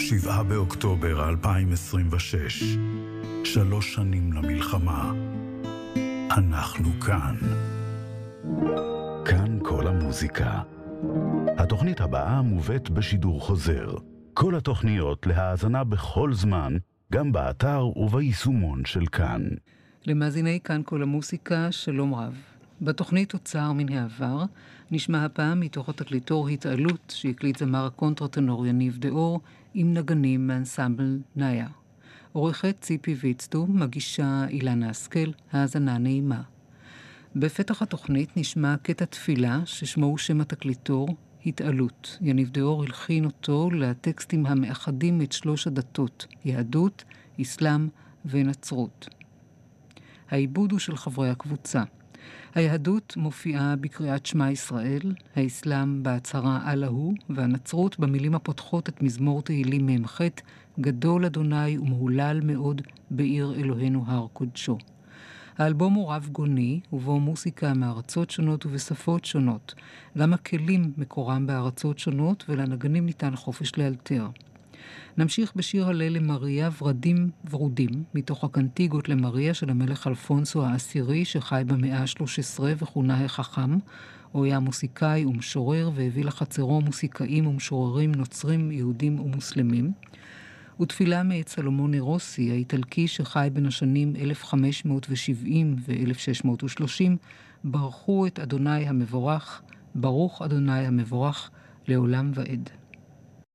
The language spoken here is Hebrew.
7 באוקטובר 2026, 3 שנים למלחמה. אנחנו כאן. כאן כל המוזיקה. התוכנית הבאה מובאת בשידור חוזר. כל התוכניות להאזנה בכל זמן, גם באתר וביישומון של כאן. למאזיני כאן כל המוזיקה, שלום רב. בתוכנית אוצר מן העבר נשמע הפעם מתוך התקליטור התעלות שהקליט זמר הקונטרטנור יניב דאור עם נגנים מאנסמבל נאיה. עורכת ציפי ויצטום, מגישה אילנה השכל, האזנה נעימה. בפתח התוכנית נשמע קטע תפילה ששמו הוא שם התקליטור התעלות. יניב דאור הלחין אותו לטקסטים המאחדים את 3 הדתות, יהדות, אסלאם ונצרות. העיבוד הוא של חברי הקבוצה. היהדות מופיעה בקריאת שמע ישראל, האסלאם בהצהרה אללהו, והנצרות במילים הפותחות את מזמור תהילים מ"ח, גדול אדוני ומהולל מאוד בעיר אלוהינו הר קודשו. האלבום הוא רב גוני, ובו מוסיקה מארצות שונות ובשפות שונות. גם הכלים מקורם בארצות שונות, ולנגנים ניתן חופש לאלתר. נמשיך בשיר הלל למריה ורדים ורודים, מתוך הקנטיגות למריה של המלך אלפונסו העשירי, שחי במאה ה-13 וכונה החכם. הוא היה מוסיקאי ומשורר, והביא לחצרו מוסיקאים ומשוררים נוצרים, יהודים ומוסלמים. ותפילה מאת סלומון רוסי, האיטלקי שחי בין השנים 1570 ו-1630, ברכו את אדוני המבורך, ברוך אדוני המבורך לעולם ועד.